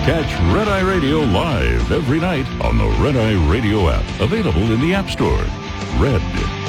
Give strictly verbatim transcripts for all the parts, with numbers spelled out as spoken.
Catch Red Eye Radio live every night on the Red Eye Radio app. Available in the App Store. Red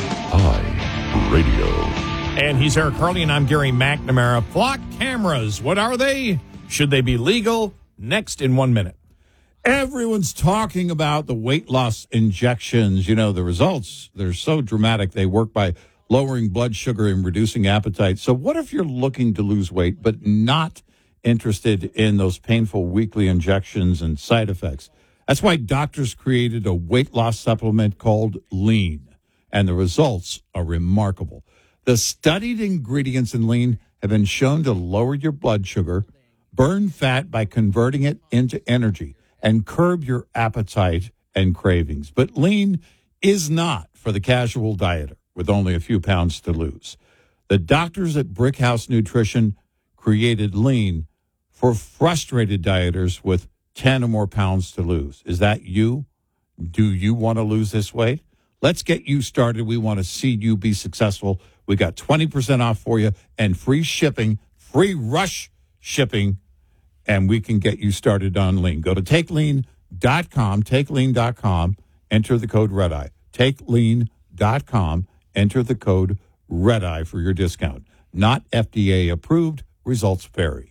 Eye Radio. And he's Eric Harley, and I'm Gary McNamara. Flock cameras, what are they? Should they be legal? Next in one minute. Everyone's talking about the weight loss injections. You know, the results, they're so dramatic. They work by lowering blood sugar and reducing appetite. So what if you're looking to lose weight but not interested in those painful weekly injections and side effects? That's why doctors created a weight loss supplement called Lean, and the results are remarkable. The studied ingredients in Lean have been shown to lower your blood sugar, burn fat by converting it into energy, and curb your appetite and cravings. But Lean is not for the casual dieter with only a few pounds to lose. The doctors at Brickhouse Nutrition created Lean for frustrated dieters with ten or more pounds to lose. Is that you? Do you want to lose this weight? Let's get you started. We want to see you be successful. We got twenty percent off for you and free shipping, free rush shipping, and we can get you started on Lean. Go to take lean dot com, take lean dot com, enter the code REDEYE. take lean dot com, enter the code REDEYE for your discount. Not F D A approved. Results vary.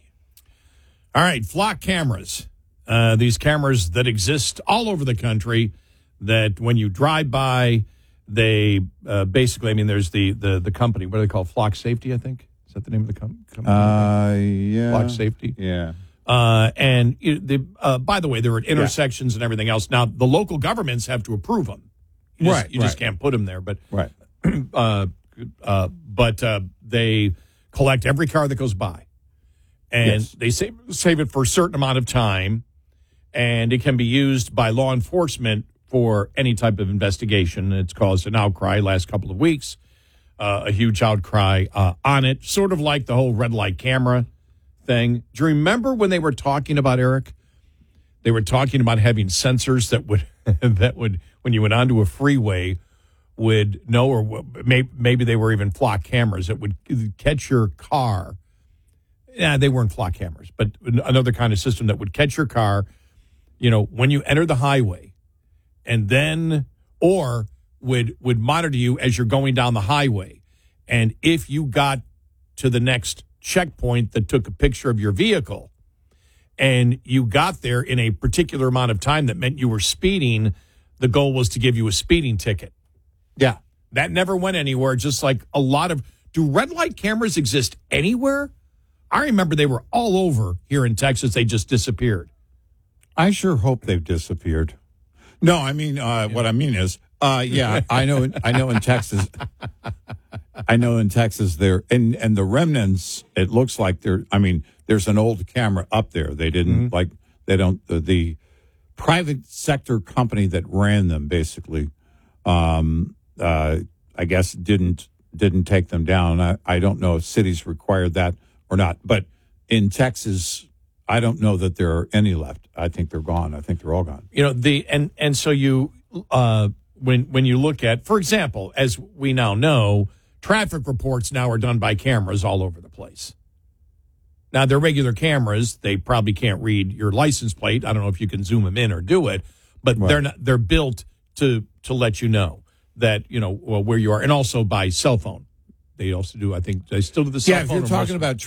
All right, Flock cameras. Uh, these cameras that exist all over the country that when you drive by, they uh, basically, I mean, there's the, the, the company, what do they call it? Flock Safety, I think? Is that the name of the com- company? Uh, yeah. Flock Safety? Yeah. Uh, and it, the, uh, by the way, they're at intersections yeah. and everything else. Now, the local governments have to approve them. You right. Just, you right. just can't put them there. But, right. uh, uh, but uh, they collect every car that goes by. And yes. they save, save it for a certain amount of time, and it can be used by law enforcement for any type of investigation. It's caused an outcry last couple of weeks, uh, a huge outcry uh, on it, sort of like the whole red light camera thing. Do you remember when they were talking about, Eric? They were talking about having sensors that would, that would when you went onto a freeway, would know, or maybe, maybe they were even flock cameras that would catch your car. Yeah, they weren't flock cameras, but another kind of system that would catch your car, you know, when you enter the highway, and then, or would would monitor you as you're going down the highway. And if you got to the next checkpoint that took a picture of your vehicle, and you got there in a particular amount of time that meant you were speeding, the goal was to give you a speeding ticket. Yeah. That never went anywhere, just like a lot of, do red light cameras exist anywhere? I remember they were all over here in Texas. They just disappeared. I sure hope they've disappeared. No, I mean, uh, yeah. what I mean is, uh, yeah, I know, I know in Texas, I know in Texas there, and, and the remnants, it looks like there, I mean, there's an old camera up there. They didn't mm-hmm. like, they don't, the, the private sector company that ran them basically, um, uh, I guess didn't, didn't take them down. I, I don't know if cities required that or not. But in Texas, I don't know that there are any left. I think they're gone. I think they're all gone. You know, the and and so you uh, when when you look at, for example, as we now know, traffic reports now are done by cameras all over the place. Now they're regular cameras. They probably can't read your license plate. I don't know if you can zoom them in or do it, but right. they're not. They're built to to let you know that you know well, where you are, and also by cell phone. They also do. I think they still do the cell yeah, phone. Yeah, if you're talking about